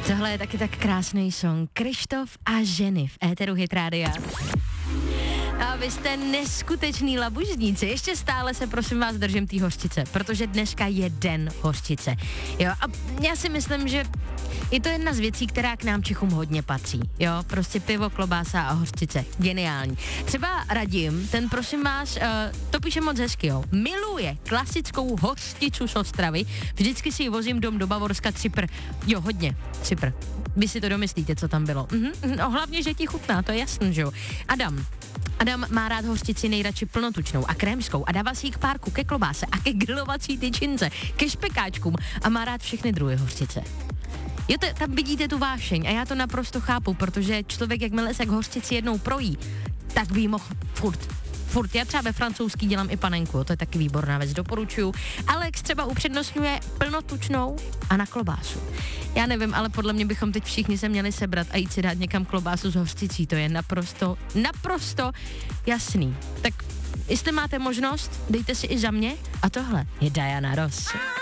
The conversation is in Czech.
Tohle je taky tak krásný song. Krištof a ženy v éteru Hit Rádia. A vy jste neskutečný labužníci. Ještě stále se, prosím vás, držím té hořčice, protože dneska je den hořčice. Jo, a já si myslím, že je to jedna z věcí, která k nám Čechům hodně patří. Jo, prostě pivo, klobása a hořčice. Geniální. Třeba Radim, ten, prosím vás, to píše moc hezky, jo. Miluje klasickou hořčicu z Ostravy. Vždycky si ji vozím do Bavorska Cypr. Jo, hodně. Cypr. Vy si to domyslíte, co tam bylo. No, hlavně, že ti chutná, to je jasný, že jo. Adam má rád hořčici nejradši plnotučnou a krémskou a dává si ji k párku, ke klobáse a ke grilovací tyčince, ke špekáčkům a má rád všechny druhy hořčice. Jo, tam vidíte tu vášeň a já to naprosto chápu, protože člověk, jakmile se k hořčici jednou projí, tak by jí mohl furt. Já třeba ve francouzský dělám i panenku, to je taky výborná věc, doporučuju. Alex třeba upřednostňuje plnotučnou a na klobásu. Já nevím, ale podle mě bychom teď všichni se měli sebrat a jít si dát někam klobásu s hořčicí, to je naprosto jasný. Tak jestli máte možnost, dejte si i za mě a tohle je Diana Ross.